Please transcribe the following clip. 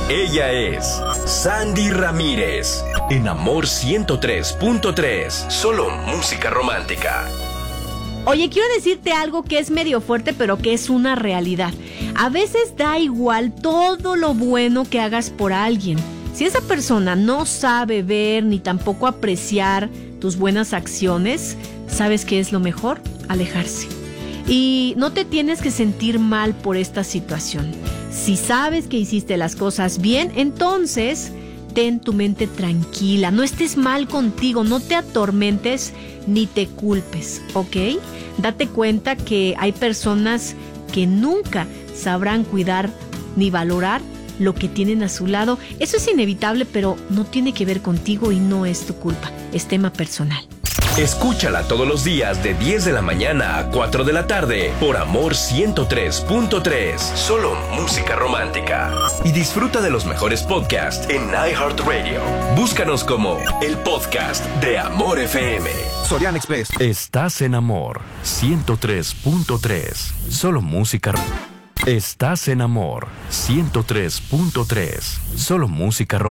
Ella es Sandy Ramírez, en Amor 103.3, solo música romántica. Oye, quiero decirte algo que es medio fuerte, pero que es una realidad. A veces da igual todo lo bueno que hagas por alguien. Si esa persona no sabe ver ni tampoco apreciar tus buenas acciones, ¿sabes qué es lo mejor? Alejarse. Y no te tienes que sentir mal por esta situación. Si sabes que hiciste las cosas bien, entonces ten tu mente tranquila. No estés mal contigo, no te atormentes ni te culpes, ¿ok? Date cuenta que hay personas que nunca sabrán cuidar ni valorar lo que tienen a su lado. Eso es inevitable, pero no tiene que ver contigo y no es tu culpa. Es tema personal. Escúchala todos los días de 10 de la mañana a 4 de la tarde por Amor 103.3, solo música romántica. Y disfruta de los mejores podcasts en iHeartRadio. Búscanos como el podcast de Amor FM. Soriana Express. Estás en Amor 103.3, solo música. Estás en Amor 103.3, solo música romántica.